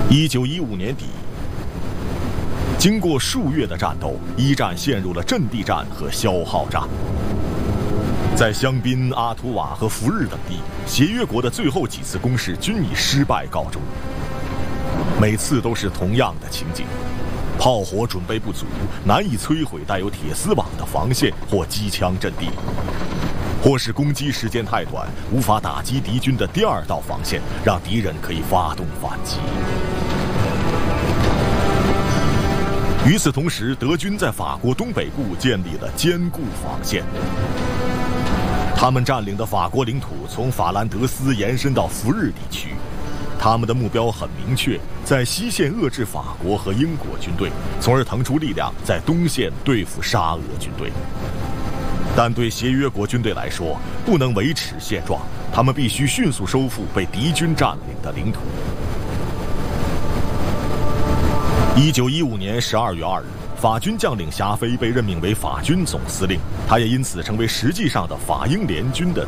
1915年底，经过数月的战斗，一战陷入了阵地战和消耗战。在香槟、阿图瓦和福日等地，协约国的最后几次攻势均以失败告终。每次都是同样的情景：炮火准备不足，难以摧毁带有铁丝网的防线或机枪阵地，或是攻击时间太短，无法打击敌军的第二道防线，让敌人可以发动反击。与此同时，德军在法国东北部建立了坚固防线。他们占领的法国领土从法兰德斯延伸到福日地区，他们的目标很明确，在西线遏制法国和英国军队，从而腾出力量在东线对付沙俄军队。但对协约国军队来说，不能维持现状，他们必须迅速收复被敌军占领的领土。1915年12月2日，法军将领霞飞被任命为法军总司令，他也因此成为实际上的法英联军的